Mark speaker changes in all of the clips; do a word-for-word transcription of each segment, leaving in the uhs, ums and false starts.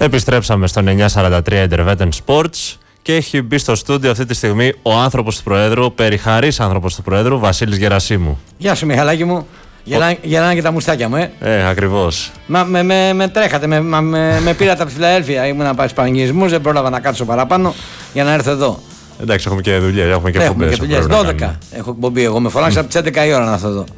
Speaker 1: Επιστρέψαμε στον εννιακόσια σαράντα τρία Intervetten Sports και έχει μπει στο στούντιο αυτή τη στιγμή ο άνθρωπος του Προέδρου, ο περιχαρής άνθρωπος του Προέδρου, Βασίλης Γερασίμου.
Speaker 2: Γεια σου, Μιχαλάκη μου. Γελάνε, γελάνε και τα μουστάκια μου, ε.
Speaker 1: Ε, ακριβώς.
Speaker 2: Μα με, με, με τρέχατε, με, με, με πήρατε από τη Φιλαδέλφια. Ήμουν να πάει στους Πανηγυρισμούς, δεν πρόλαβα να κάτσω παραπάνω για να έρθω εδώ.
Speaker 1: Εντάξει, έχουμε και δουλειές, έχουμε και εκπομπές.
Speaker 2: Έχουμε και δουλειές. δώδεκα έχω εκπομπή. Εγώ με φωνάξα από τις έντεκα η ώρα να έρθω εδώ.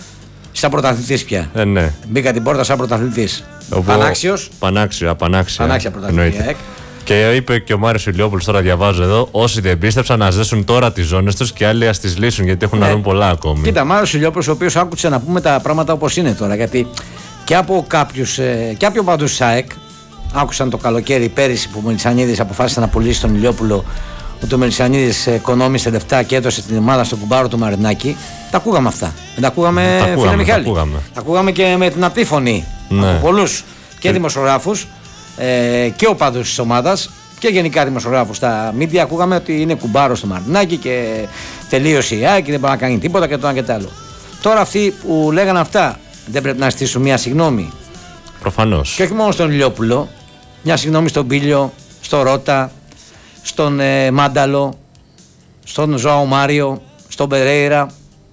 Speaker 2: Σαν πρωταθλητής πια.
Speaker 1: Ε, ναι.
Speaker 2: Μπήκα την πόρτα σαν πρωταθλητής.
Speaker 1: Οπό...
Speaker 2: Πανάξιος.
Speaker 1: Πανάξιο, απανάξια.
Speaker 2: Πανάξια πρωταθλητή.
Speaker 1: Και είπε και ο Μάριος Ηλιόπουλος, τώρα διαβάζω εδώ, όσοι δεν πίστεψαν να ζέσουν τώρα τις ζώνες τους και άλλοι ας τις λύσουν γιατί έχουν ναι. να δουν πολλά ακόμη.
Speaker 2: Κοίτα, Μάριος Ηλιόπουλος, ο οποίος άκουσε να πούμε τα πράγματα όπως είναι τώρα. Γιατί και από κάποιους, ε, και από παντούς ΣΑΕΚ, άκουσαν το καλοκαίρι πέρυσι που ο Μελισσανίδης αποφάσισε να πουλήσει τον Ηλιόπουλο, ότι ο Μελισσανίδης οικονόμησε λεφτά και έδωσε την ομάδα στον κουμπάρο του Μαρινάκη. Τα ακούγαμε αυτά. Τα ακούγαμε,
Speaker 1: τα ακούγαμε,
Speaker 2: φίλε Μιχάλη.
Speaker 1: Τα ακούγαμε.
Speaker 2: Τα ακούγαμε και με την απτή φωνή ναι. από πολλούς και ε... δημοσιογράφους ε, και οπαδούς της ομάδας και γενικά δημοσιογράφους στα media. Ακούγαμε ότι είναι κουμπάρος στο Μαρινάκη και τελείωσε η ΑΕΚ και δεν μπορεί να κάνει τίποτα και το ένα και το άλλο. Τώρα αυτοί που λέγανε αυτά δεν πρέπει να ζητήσουν μια συγγνώμη.
Speaker 1: Προφανώς.
Speaker 2: Και όχι μόνο στον Ηλιόπουλο, μια συγγνώμη στον Πίλιο, στο Ρώτα, στον ε, Μάνταλο, στον Ζωάο Μάριο, στον Περέιρα.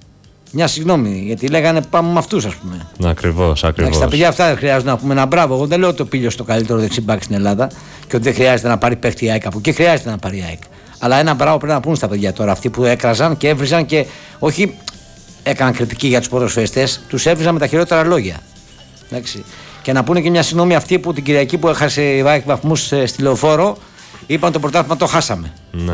Speaker 2: Μια συγγνώμη, γιατί λέγανε πάμε με αυτούς, ας πούμε.
Speaker 1: Ακριβώς, ακριβώς.
Speaker 2: Τα παιδιά αυτά δεν χρειάζεται να πούμε ένα μπράβο. Εγώ δεν λέω ότι ο Πίλιος το καλύτερο δεξιμπάκ στην Ελλάδα και ότι δεν χρειάζεται να πάρει παίχτη η ΑΕΚ από εκεί. Χρειάζεται να πάρει η ΑΕΚ. Αλλά ένα μπράβο πρέπει να πούνε στα παιδιά τώρα. Αυτοί που έκραζαν και έβριζαν και όχι έκαναν κριτική για τους ποδοσφαιριστές, τους έβριζαν με τα χειρότερα λόγια. Εντάξει. Και να πούνε και μια συγγνώμη αυτή που την Κυριακή που έχασε η ΑΕΚ βαθμούς στη Λεωφόρο, είπαν το πρωτάθλημα το χάσαμε.
Speaker 1: Ναι.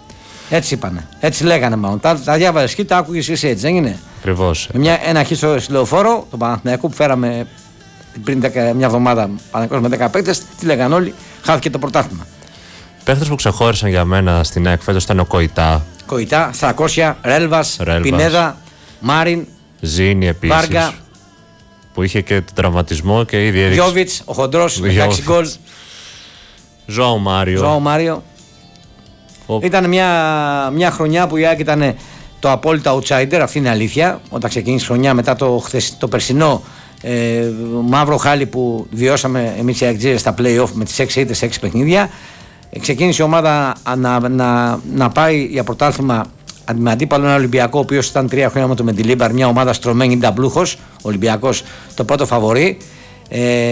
Speaker 1: Έτσι
Speaker 2: είπανε. Έτσι λέγανε μάλλον. Τα, τα διάβαζες και τα άκουγες εσύ, έτσι δεν είναι.
Speaker 1: Ακριβώς.
Speaker 2: Μια, ένα χ στο Λεωφόρο, τον Παναθηναϊκό που φέραμε πριν δεκα, μια εβδομάδα Παναθηναϊκός με δέκα παίκτες, τι λέγανε όλοι, χάθηκε το πρωτάθλημα.
Speaker 1: Παίκτες που ξεχώρισαν για μένα στην ΑΕΚ φέτος ήταν ο Κοϊτά.
Speaker 2: Κοϊτά, Στρακόσια, Ρέλβας, Πινέδα, Μάριν,
Speaker 1: Ζήνη επίσης.
Speaker 2: Βάργα,
Speaker 1: που είχε και τον τραυματισμό και ήδη έδειξε.
Speaker 2: Γιώβιτς, ο χοντρός, με έξι γκολ.
Speaker 1: Ζωάο Μάριο.
Speaker 2: Ζωάο Μάριο. Ο... Ήταν μια, μια χρονιά που η ΑΕΚ ήταν το απόλυτο outsider, αυτή είναι αλήθεια. Όταν ξεκίνησε η χρονιά μετά το, χθες, το περσινό ε, μαύρο χάλι που βιώσαμε εμείς οι ΑΕΚΤΖΙΡΕS στα play-off με τις έξι ήττες σε έξι παιχνίδια. Ε, ξεκίνησε η ομάδα να, να, να πάει για πρωτάθλημα με αντίπαλο ένα Ολυμπιακό, ο οποίος ήταν τρία χρόνια με το Μεντιλίμπαρ, μια ομάδα στρωμένη νταμπλούχος. Ο Ολυμπιακός το πρώτο φαβορί. Ε,